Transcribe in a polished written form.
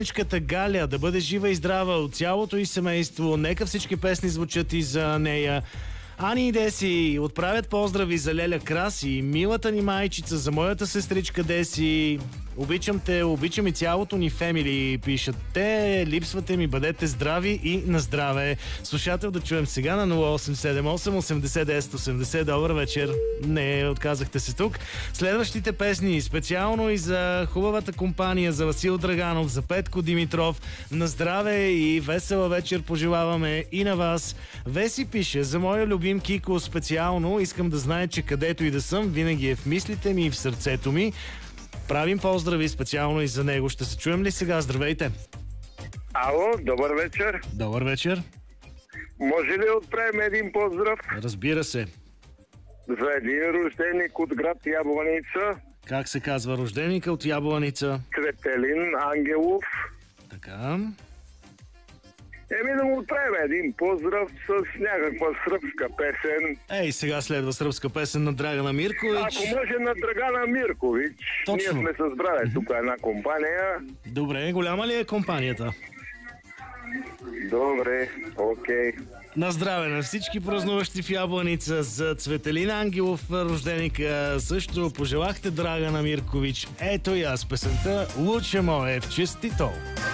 Галя Галя да бъде жива и здрава от цялото и семейство. Нека всички песни звучат и за нея. Ани и Деси отправят поздрави за Леля Краси, милата ни майчица, за моята сестричка Деси. Обичам те, обичам и цялото ни фемили, пишат те. Липсвате ми, бъдете здрави и на здраве. Слушател да чуем сега на 0878 80 10 80. Добър вечер. Не, отказахте се тук. Следващите песни специално и за хубавата компания, за Васил Драганов, за Петко Димитров. На здраве и весела вечер пожелаваме и на вас. Веси пише: за моя любим Кико специално искам да знае, че където и да съм, винаги е в мислите ми и в сърцето ми. Правим поздрави специално и за него. Ще се чуем ли сега? Здравейте! Ало, добър вечер. Добър вечер. Може ли да отправим един поздрав? Разбира се. За един рожденик от град Ябланица. Как се казва рожденика от Ябланица? Цветелин Ангелов. Така. Да му отправим един поздрав с някаква сръбска песен. Ей, сега следва сръбска песен на Драгана Миркович. Ако може на Драгана Миркович. Точно. Ние сме с браве тук една компания. Добре, голяма ли е компанията? Добре, окей. На здраве на всички празнуващи в Ябланица. За Цветелин Ангелов рожденика също пожелахте Драгана Миркович. Ето и аз песента "Луче мое в честито".